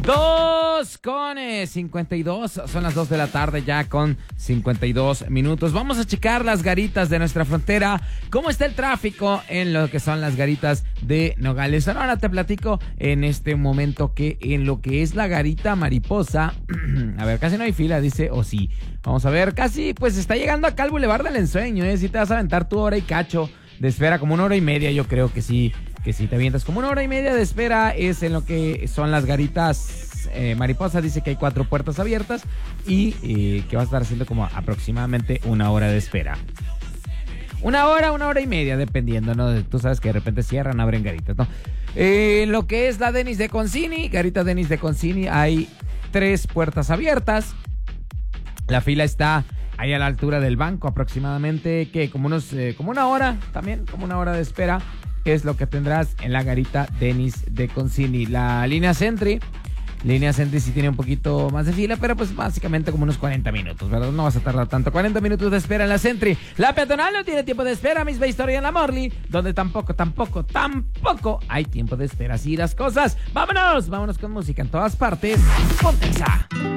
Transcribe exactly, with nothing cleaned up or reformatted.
Dos con eh, cincuenta y dos, son las dos de la tarde ya con cincuenta y dos minutos. Vamos a checar las garitas de nuestra frontera. ¿Cómo está el tráfico en lo que son las garitas de Nogales? Ahora te platico en este momento que en lo que es la garita Mariposa, a ver, casi no hay fila, dice, o sí. Vamos a ver, casi pues está llegando acá al Boulevard del Ensueño, ¿eh? Si te vas a aventar tu hora y cacho de espera, como una hora y media, yo creo que sí. Que si te avientas como una hora y media de espera es en lo que son las garitas eh, Mariposa. Dice que hay cuatro puertas abiertas y eh, que va a estar haciendo como aproximadamente una hora de espera. Una hora, una hora y media, dependiendo, ¿no? Tú sabes que de repente cierran, abren garitas, ¿no? Eh, lo que es la Denis de Concini, garita Denis de Concini, hay tres puertas abiertas. La fila está ahí a la altura del banco, aproximadamente, que como unos, eh, como una hora, también como una hora de espera. Es lo que tendrás en la garita Denis de Concini. La línea Sentry, línea Sentry sí tiene un poquito más de fila, pero pues básicamente como unos cuarenta minutos, ¿verdad? No vas a tardar tanto, cuarenta minutos de espera en la Sentry. La peatonal no tiene tiempo de espera, misma historia en la Morley, donde tampoco, tampoco, tampoco hay tiempo de espera. Así las cosas. Vámonos, vámonos con música en todas partes. Ponte esa.